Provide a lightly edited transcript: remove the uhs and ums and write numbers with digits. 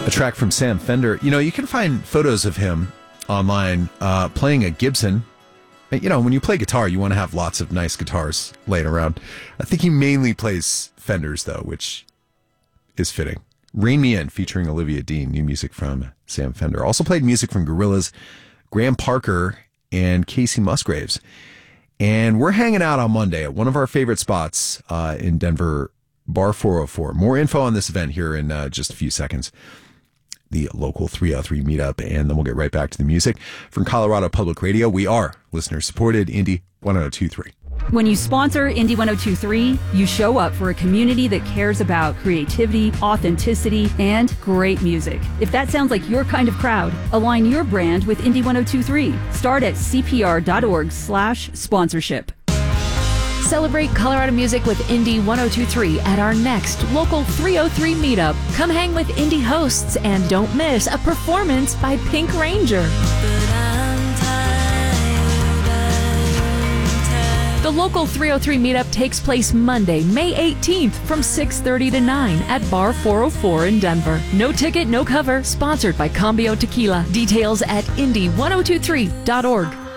A track from Sam Fender. You know, you can find photos of him online playing a Gibson. You know, when you play guitar, you want to have lots of nice guitars laying around. I think he mainly plays Fenders, though, which is fitting. Rain Me In, featuring Olivia Dean, new music from Sam Fender. Also played music from Gorillaz, Graham Parker, and Casey Musgraves. And we're hanging out on Monday at one of our favorite spots in Denver, Bar 404. More info on this event here in just a few seconds. The local 303 meetup, and then we'll get right back to the music. From Colorado Public Radio, we are listener-supported Indie 1023. When you sponsor Indie 1023, you show up for a community that cares about creativity, authenticity, and great music. If that sounds like your kind of crowd, align your brand with Indie 1023. Start at cpr.org/sponsorship. Celebrate Colorado music with Indie 1023 at our next local 303 meetup. Come hang with indie hosts and don't miss a performance by Pink Ranger. The local 303 meetup takes place Monday, May 18th from 6:30 to 9 at Bar 404 in Denver. No ticket, no cover. Sponsored by Cambio Tequila. Details at indie1023.org.